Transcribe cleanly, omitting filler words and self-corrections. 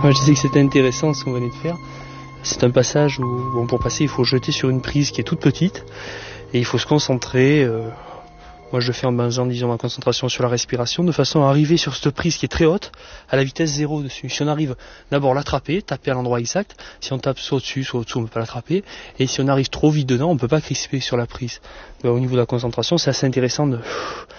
Moi je disais que c'était intéressant ce qu'on venait de faire. C'est un passage où, bon, pour passer, il faut jeter sur une prise qui est toute petite et il faut se concentrer. Moi je le fais en basant, disons, ma concentration sur la respiration de façon à arriver sur cette prise qui est très haute à la vitesse 0 dessus. Si on arrive d'abord l'attraper, taper à l'endroit exact, si on tape soit au-dessus, soit au-dessous, on ne peut pas l'attraper. Et si on arrive trop vite dedans, on ne peut pas crisper sur la prise. Au niveau de la concentration, c'est assez intéressant de